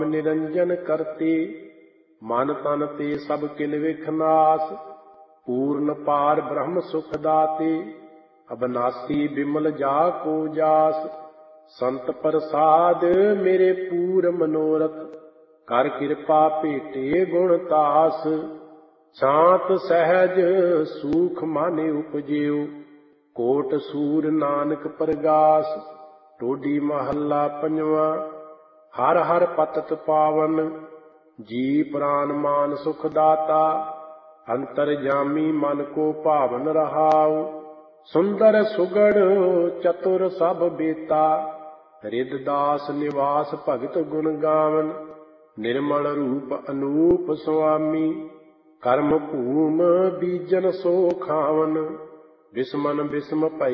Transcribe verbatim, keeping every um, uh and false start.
ਨਿਰੰਜਨ ਕਰਤੇ, ਮਨ ਤਨ ਤੇ ਸਭ ਕਿਲ ਵਿਖ ਨਾਸ। ਪੂਰਨ ਪਾਰ ਬ੍ਰਹਮ ਸੁਖ ਦਾਤੇ, ਅਬਨਾਸੀ ਬਿਮਲ ਜਾ ਕੋ ਜਾਸ। ਸੰਤ ਪ੍ਰਸਾਦ ਮੇਰੇ ਪੂਰ ਮਨੋਰਥ, ਕਰ ਕਿਰਪਾ ਭੇਟੇ ਗੁਣ ਤਾਸ। ਸ਼ਾਂਤ ਸਹਿਜ ਸੂਖ ਮਨ ਉਪਜਿਓ, ਕੋਟ ਸੂਰ ਨਾਨਕ ਪ੍ਰਗਾਸ। ਟੋਡੀ ਮਹੱਲਾ ਪੰਜਵਾਂ। ਹਰ ਹਰ ਪਤਤ ਪਾਵਨ, ਜੀ ਪ੍ਰਾਨ ਮਾਨ ਸੁਖ ਦਾਤਾ। ਅੰਤਰ ਜਾਮੀ ਮਨ ਕੋ ਭਾਵਨ ਰਹਾਉ, ਸੁੰਦਰ ਸੁਗੜ ਚਤੁਰ ਸਭ ਬੇਤਾ। ਰਿਦ ਦਾਸ ਨਿਵਾਸ ਭਗਤ ਗੁਣ ਗਾਵਨ, ਨਿਰਮਲ ਰੂਪ ਅਨੂਪ ਸੁਆਮੀ। ਕਰਮ ਭੂਮ ਬੀਜਨ ਸੋ ਖਾਵਨ, ਬਿਸਮਨ ਬਿਸਮ ਭਈ